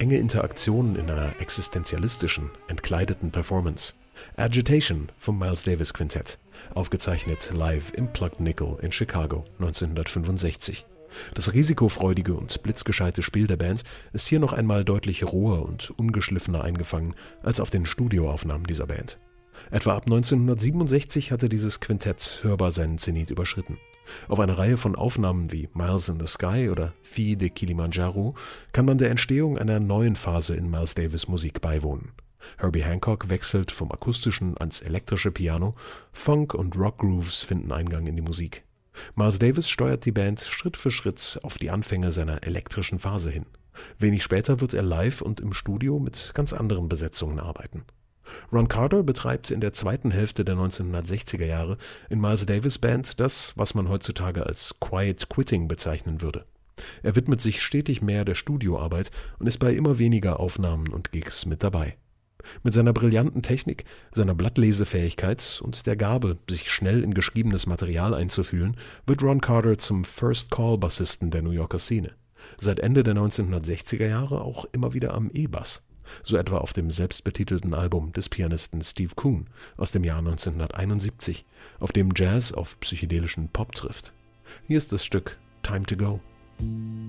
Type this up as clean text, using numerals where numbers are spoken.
enge Interaktion in einer existenzialistischen, entkleideten Performance. Agitation vom Miles Davis Quintett, aufgezeichnet live im Plugged Nickel in Chicago 1965. Das risikofreudige und blitzgescheite Spiel der Band ist hier noch einmal deutlich roher und ungeschliffener eingefangen als auf den Studioaufnahmen dieser Band. Etwa ab 1967 hatte dieses Quintett hörbar seinen Zenit überschritten. Auf einer Reihe von Aufnahmen wie Miles in the Sky oder Fille de Kilimanjaro kann man der Entstehung einer neuen Phase in Miles Davis' Musik beiwohnen. Herbie Hancock wechselt vom akustischen ans elektrische Piano, Funk- und Rock-Grooves finden Eingang in die Musik. Miles Davis steuert die Band Schritt für Schritt auf die Anfänge seiner elektrischen Phase hin. Wenig später wird er live und im Studio mit ganz anderen Besetzungen arbeiten. Ron Carter betreibt in der zweiten Hälfte der 1960er Jahre in Miles Davis' Band das, was man heutzutage als Quiet Quitting bezeichnen würde. Er widmet sich stetig mehr der Studioarbeit und ist bei immer weniger Aufnahmen und Gigs mit dabei. Mit seiner brillanten Technik, seiner Blattlesefähigkeit und der Gabe, sich schnell in geschriebenes Material einzufühlen, wird Ron Carter zum First-Call-Bassisten der New Yorker Szene. Seit Ende der 1960er Jahre auch immer wieder am E-Bass. So etwa auf dem selbstbetitelten Album des Pianisten Steve Kuhn aus dem Jahr 1971, auf dem Jazz auf psychedelischen Pop trifft. Hier ist das Stück Time to Go.